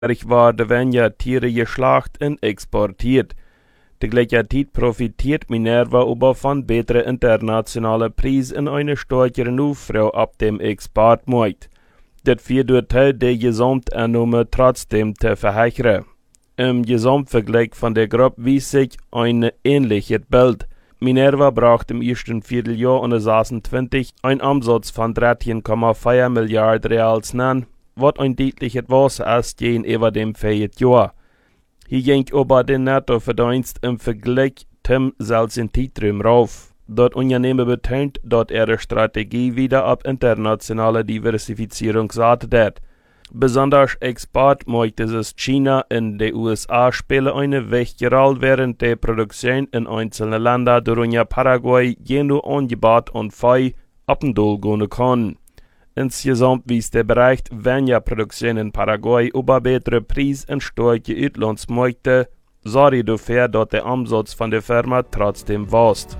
worden werden ja Tiere geschlacht und exportiert. Tegelijkertijd profitiert Minerva aber von besseren internationalen Preisen in einer stärkeren Aufruhr ab dem Exportmarkt. Das führt dazu, die Gesamtannahme trotzdem zu verhöchern. Im Gesamtvergleich von der Gruppe wies sich ein ähnliches Bild. Minerva brachte im ersten Vierteljahr 2026 einen Umsatz von 13,4 Milliarden Reals an, was ein deutliches Wasser ist gegenüber dem Jahr. Hier ging aber der Nettoverdienst im Vergleich zum selben Zeitraum rauf. Das Unternehmen betont, dass ihre Strategie wieder auf internationale Diversifizierung sattet. Besonders Exportmärkte ist China in den USA spielen eine wichtige Rolle, während die Produktion in einzelnen Ländern, darunter Paraguay, jeno Angebot und Fei ab und doll gehen kann. Insgesamt wies der Bericht, wenn ja Produktion in Paraguay über bessere Preise und starke Auslandsmärkte, sorge dafür, dass der Umsatz von der Firma trotzdem wächst.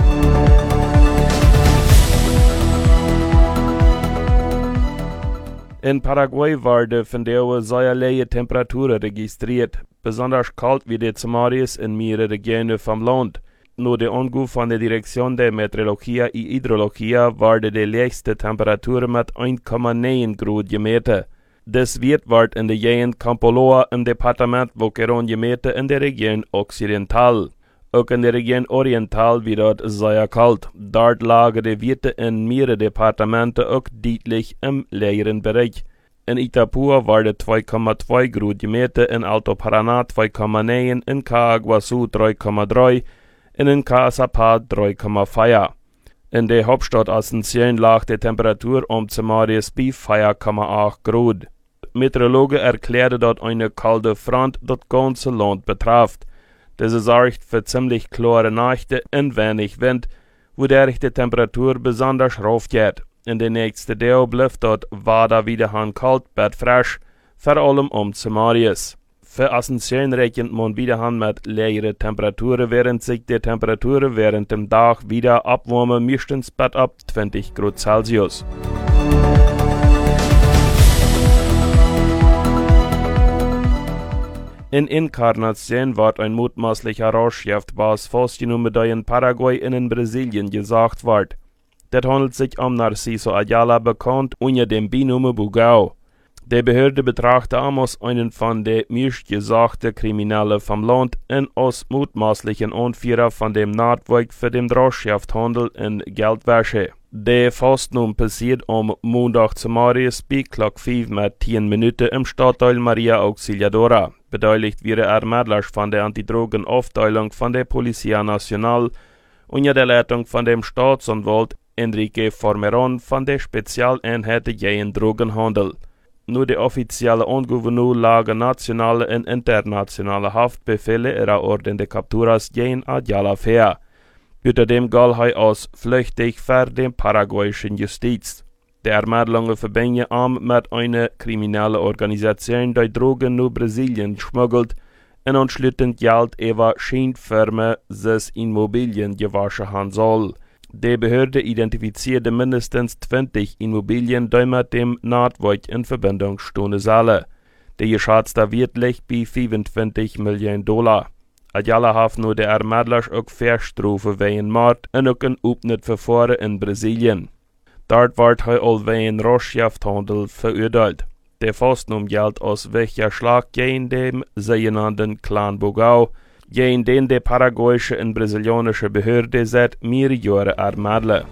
In Paraguay wurde von der sehr hohe Temperaturen registriert, besonders kalt wie die Samaris in mehreren Regionen vom Land. Nur der Anruf von der Direktion der Meteorologie und Hydrologie wurde die lägste Temperatur mit 1,9 Grad gemessen. Das wird in der Gegend Campoloa im Departement Boquerón gemessen in der Region Occidental. Auch in der Region Oriental wird es sehr kalt. Dort lagen die Werte in mehreren Departementen auch deutlich im lägeren Bereich. In Itapúa wurde 2,2 Grad gemessen, in Alto Paraná 2,9, in Caaguazú 3,3 und in Caazapá 3,4. In der Hauptstadt Asunción lag die Temperatur Samaris bei 4,8 Grad. Meteorologen erklärten, dass eine kalte Front das ganze Land betrifft. Diese sorgt für ziemlich klare Nächte und wenig Wind, wodurch die Temperatur besonders rauf geht. In der nächsten Tag bleibt dort wieder kalt, bad frisch, vor allem Samaris. Für Asunción rechnet man wieder mit lägeren Temperaturen, während sich die Temperaturen während dem Tag wieder abwärmen, meistens bis ab 20 Grad Celsius. In Encarnación wird ein mutmaßlicher Rauschgiftbas festgenommen, der in Paraguay und in Brasilien gesagt wird. Das handelt sich Narciso Ayala, bekannt unter dem Beinamen Bugao. Die Behörde betrachtet Amos einen von den meistgesagten Kriminellen vom Land und als mutmaßlichen Anführer von dem Netzwerk für den Rauschgifthandel und Geldwäsche. Die Festnahme passiert am Montag zu Maris bei Clock 5 mit 10 Minuten im Stadtteil Maria Auxiliadora. Beteiligt wäre Ermittler von der Antidrogenaufteilung von der Policía Nacional unter der Leitung von dem Staatsanwalt Enrique Formeron von der Spezialeinheit gegen Drogenhandel. Nur die offizielle Angaben lagen nationale und internationale Haftbefehle ihrer Orden de Capturas gegen Ayala vor. Außerdem galt er als flüchtig für den paraguayischen Justiz. Die Ermittlungen verbinden ihn mit einer kriminellen Organisation, die Drogen nach Brasilien schmuggelt und anschließend Geld über Scheinfirmen sich Immobilien gewaschen haben soll. Die Behörde identifizierte mindestens 20 Immobilien, die mit dem Netzwerk in Verbindung stehen sollen. Der geschätzte Wert liegt bei 25 Millionen $. Ayala hat nur die Ermittler auch Verstrafen wegen Mord und auch ein Upnet-Verfahren in Brasilien. Dort wird er auch wegen Rauschgifthandel verurteilt. Der Festnahme gilt als wichtiger Schlag gegen den sogenannten Clan Bugao, gegen den die paraguayische und brasilianische Behörde seit mehreren Jahren ermitteln.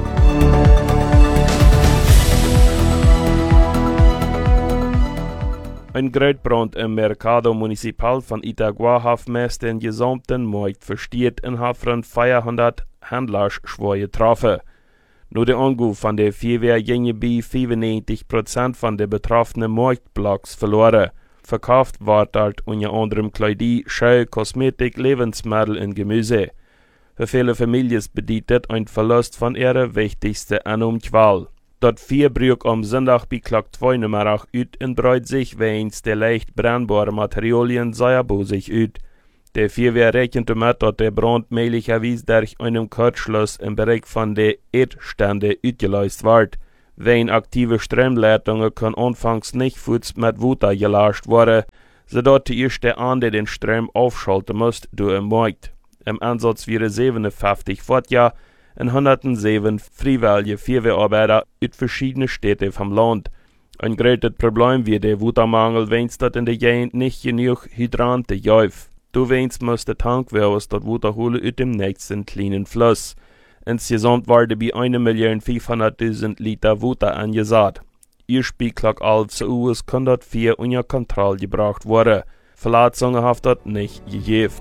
Ein Großbrand im Mercado Municipal von Itagua hat meist den gesamten Markt verstört und hat rund 400 Händler schwer getroffen. Nur der Anruf von der Feuerwehr ging bei 95% von den betroffenen Marktblocks verloren. Verkauft wird dort unter anderem Kleidung, Schuhe, Kosmetik, Lebensmittel und Gemüse. Für viele Familien bedeutet ein Verlust von ihrer wichtigsten Einnahmequelle. Das Feuerbrüch am Sonntag bei Clock 2 Nummer 8 uit und breitet sich wegen der leicht brennbaren Materialien sehr bosig uit. Der Feuerwehr rechnet damit, dass der Brand möglicherweise durch einen Kurzschluss im Bereich von den Erdständen ausgelöst wird. Wegen aktive Stromleitungen können anfangs nicht Fuß mit Wasser gelascht werden, sodass die erste Ande den Strom aufschalten muss durch den Markt. Im Ansatz wären 57 Fortjahr und 107 freiwillige Feuerwehrarbeiter aus verschiedenen Städten vom Land. Ein großes Problem wird der Wassermangel, wenn es in der Gegend nicht genug Hydranten gibt. Du wennst muss der Tankwerks das Wasser holen aus dem nächsten kleinen Fluss. Insgesamt werden bei 1.500.000 Liter Wasser angesagt. Ihr Spielklag als US kann das 4 unter Kontrolle gebracht werden. Verletzungen hat das nicht gegeben.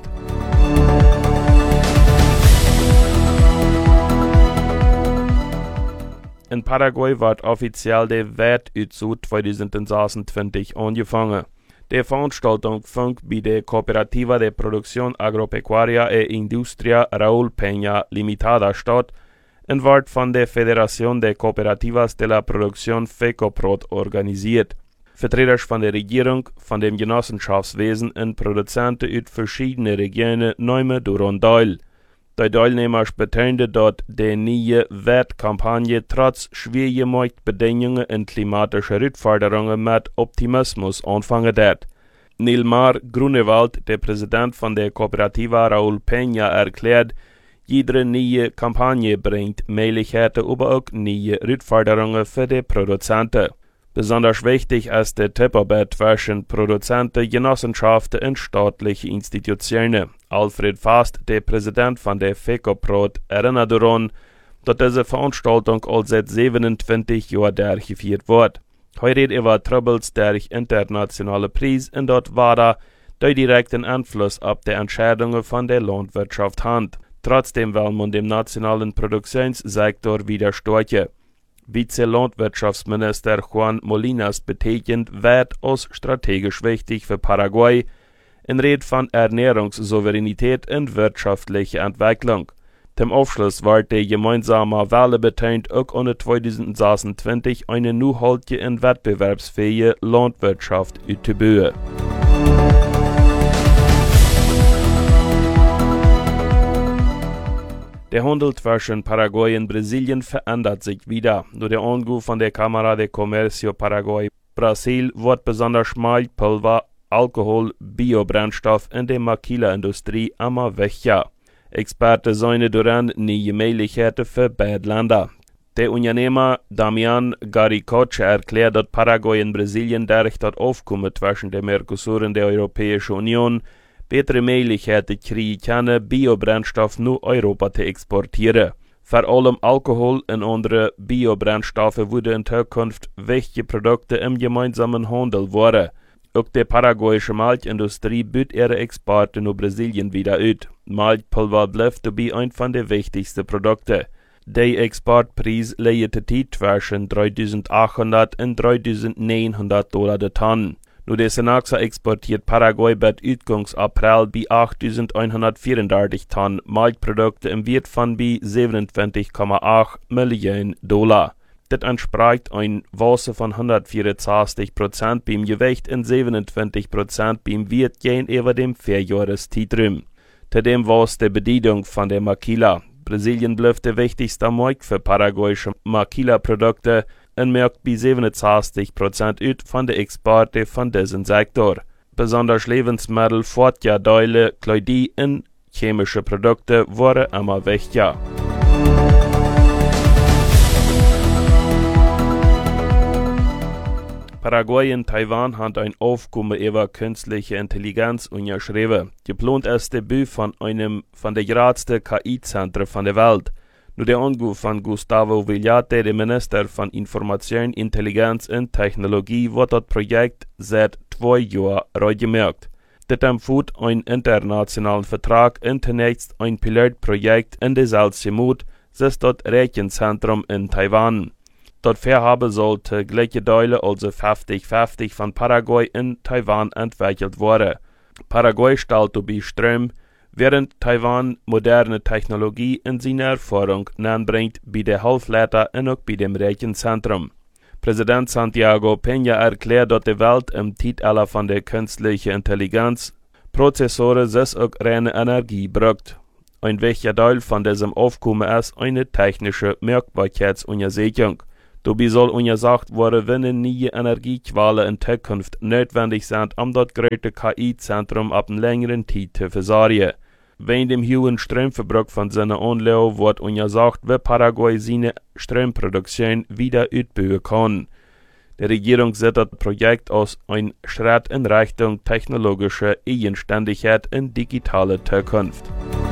In Paraguay wird offiziell der Wertützug 2026 angefangen. Die Veranstaltung fand bei der Cooperativa de Producción Agropecuaria e Industria Raúl Peña Limitada statt und wird von der Federación de Cooperativas de la Producción FECOPROD organisiert. Vertreter von der Regierung, von dem Genossenschaftswesen und Produzenten aus verschiedenen Regionen nehmen daran teil. Die Teilnehmer betonten, dass die neue Wertkampagne trotz schwieriger Marktbedingungen und klimatischer Herausforderungen mit Optimismus anfangen wird. Nilmar Grunewald, der Präsident von der Cooperativa Raúl Peña, erklärt, jede neue Kampagne bringt Möglichkeiten, aber auch neue Herausforderungen für die Produzenten. Besonders wichtig ist die Zusammenarbeit zwischen Produzenten, Genossenschaften und staatlichen Institutionen. Alfred Fast, der Präsident von der FECOPROD, erinnert daran, dass diese Veranstaltung als seit 27 Jahren durchgeführt wird. Heute über Troubles durch internationale Preise und dort war da der direkten Einfluss auf die Entscheidungen von der Landwirtschaft hat. Trotzdem will man dem nationalen Produktionssektor widerstehen. Vize-Landwirtschaftsminister Juan Molinas betegnet Wert als strategisch wichtig für Paraguay in Rede von Ernährungssouveränität und wirtschaftlicher Entwicklung. Zum Abschluss wird die gemeinsame Welle betont, auch ohne 2026 eine nachhaltige und wettbewerbsfähige Landwirtschaft auszubauen. Der Handel zwischen Paraguay und Brasilien verändert sich wieder. Durch den Anruf von der Cámara de Comercio Paraguay-Brasil wird besonders Malpulver, Alkohol, Biobrennstoff in der Maquila-Industrie immer wichtiger. Experten sehen daran neue Möglichkeiten für beide Länder. Der Unternehmer Damian Garicoche erklärt, dass Paraguay und Brasilien durch das Aufkommen zwischen der Mercosur und der Europäischen Union bessere Möglichkeiten kriegen können, Biobrennstoff nach Europa zu exportieren. Vor allem Alkohol und andere Biobrennstoffe würden in Zukunft wichtige Produkte im gemeinsamen Handel werden. Auch die paraguayische Malzindustrie bietet ihre Exporte nach Brasilien wieder aus. Malzpulver bleibt dabei ein von den wichtigsten Produkten. Der Exportpreis liegt zwischen 3.800 und 3.900 Dollar der Tonne. Nur der Senaxa exportiert Paraguay bis Ausgangs April bei 8.134 Tonnen Malzprodukte im Wert von bei 27,8 Millionen Dollar. Das entspricht ein Wasser von 164% beim Gewicht und 27% beim Wert gegenüber dem Vierjahreszeitraum. Zudem war es die Bedienung von der Maquila. Brasilien bleibt der wichtigste Markt für paraguayische Maquila-Produkte und merkt bei 67% aus von der Exporte von diesem Sektor. Besonders Lebensmittel, Fortjahrdeile, Kleidung und chemische Produkte wurden immer wichtiger. Paraguay und Taiwan haben ein Aufkommen über künstliche Intelligenz unterschrieben. Geplant ist der Bau von einem von der größten KI-Zentren von der Welt. Nur der Anruf von Gustavo Villate, dem Minister von Information, Intelligenz und Technologie, wird das Projekt seit 2 Jahren gemerkt. Das empfiehlt einen internationalen Vertrag und zunächst ein Pilotprojekt in der Salzimut, das ist das Rechenzentrum in Taiwan. Das Vorhaben sollte gleiche Teile, also 50-50 von Paraguay in Taiwan entwickelt werden. Paraguay stellt dabei Strom, während Taiwan moderne Technologie in seine Erfahrung bringt bei der Halbleiter und auch bei dem Rechenzentrum. Präsident Santiago Peña erklärt, dass die Welt im Zeitalter von der künstlichen Intelligenz Prozessoren das auch reine Energie braucht. Ein wichtiger Teil von diesem Aufkommen ist eine technische Merkbarkeitsuntersuchung. Dabei soll untersucht worden, wenn neue Energiequellen in Zukunft notwendig sind, um das große KI-Zentrum ab einer längeren Zeit zu versorgen. Wegen dem hohen Stromverbrauch von seinen Anlagen wird untersucht, wie Paraguay seine Stromproduktion wieder ausbauen kann. Die Regierung sieht das Projekt als ein Schritt in Richtung technologische Eigenständigkeit in digitale Zukunft.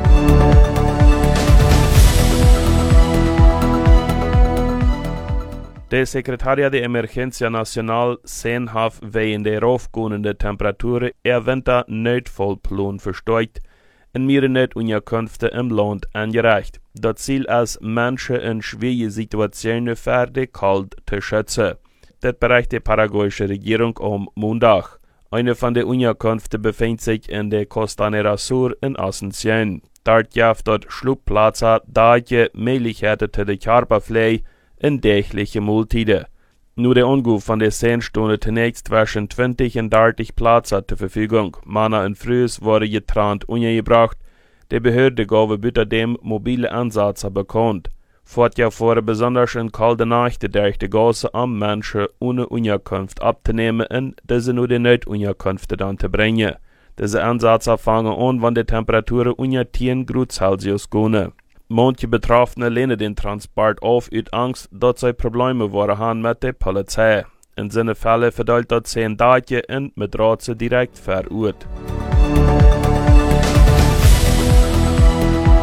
Der Sekretariat der Emergencia Nacional sehnhaft wegen der raufgehenden Temperaturen Winter Notfallplan versteuert und mehrere Notunterkünfte im Land angereicht. Das Ziel ist, Menschen in schwierigen Situationen vor der Kälte zu schützen. Das bereicht die paraguayische Regierung am Montag. Eine von den Unterkünften befindet sich in der Costanera Sur in Asunción. Dort gibt es Schlupfplätze, die Möglichkeiten zu der Körperpflege in tägliche Mahlzeiten. Nur der Anruf von der 10 Stunden zunächst zwischen 20 und 30 Plätze zur Verfügung. Männer und Frühs wurden getrennt untergebracht. Die Behörde gaben dem mobile Ansätze bekannt. Fortjahr vor besonders in kalten Nächten durch die Gasse am Menschen ohne Unterkunft abzunehmen und diese nur die Notunterkünfte dann zu bringen. Diese Ansätze fangen an, wenn die Temperaturen unter 10 Grad Celsius gehen. Manche Betroffene lehnen den Transport auf aus Angst, dass sie Probleme haben mit der Polizei. In seinen Fällen verteilt das 10 Tage und mit Ratze direkt vor Ort.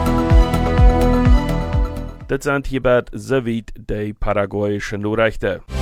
Das sind hierbei soweit die paraguayischen Nachrichten.